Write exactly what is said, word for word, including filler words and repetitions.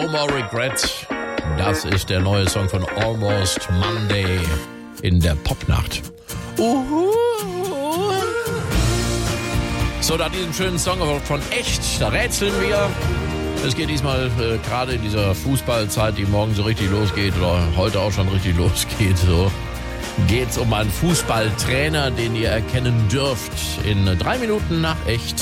No More Regret. Das ist der neue Song von Almost Monday in der Popnacht. Uhu. So, nach diesem schönen Song von Echt, da rätseln wir. Es geht diesmal äh, gerade in dieser Fußballzeit, die morgen so richtig losgeht oder heute auch schon richtig losgeht, so geht es um einen Fußballtrainer, den ihr erkennen dürft in drei Minuten nach Echt.